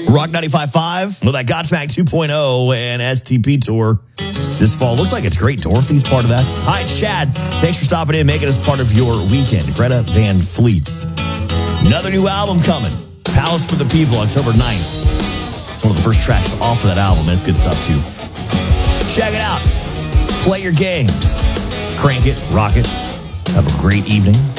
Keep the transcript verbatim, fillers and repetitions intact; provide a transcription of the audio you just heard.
Rock ninety-five point five. Well, that Godsmack two point oh and S T P tour this fall. Looks like it's great. Dorothy's part of that. Hi, it's Chad. Thanks for stopping in, making us part of your weekend. Greta Van Fleet. Another new album coming. Palace for the People, October ninth. It's one of the first tracks off of that album. It's good stuff, too. Check it out. Play your games. Crank it. Rock it. Have a great evening.